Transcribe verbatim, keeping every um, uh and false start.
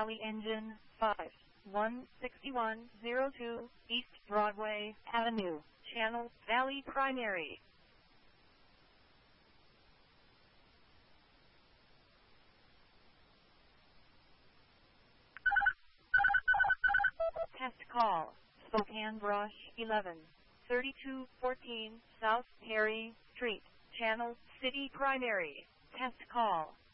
Valley Engine five one six one zero two East Broadway Avenue, Channel Valley Primary. Test call. Spokane Brush eleven thirty-two fourteen South Perry Street, Channel City Primary. Test call.